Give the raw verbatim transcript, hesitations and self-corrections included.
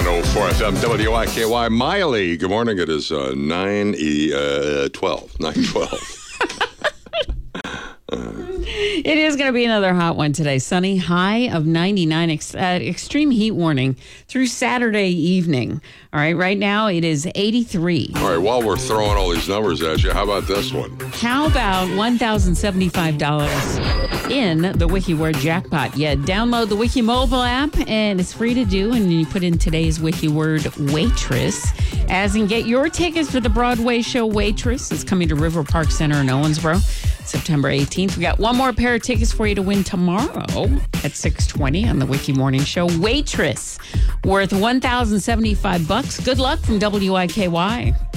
oh four F M, W I K Y. Miley, good morning. It is uh, nine twelve. nine twelve. It is going to be another hot one today. Sunny, high of ninety-nine, ex- uh, extreme heat warning through Saturday evening. All right, right now it is eighty-three. All right, while we're throwing all these numbers at you, how about this one? How about one thousand seventy-five dollars in the WikiWord jackpot? Yeah, download the Wiki mobile app, and it's free to do, and you put in today's WikiWord waitress, as in get your tickets for the Broadway show Waitress. It's coming to River Park Center in Owensboro, September eighteenth. We got one more pair of tickets for you to win tomorrow at six twenty on the Wiki Morning Show. Waitress, worth one thousand seventy-five bucks. Good luck from W I K Y.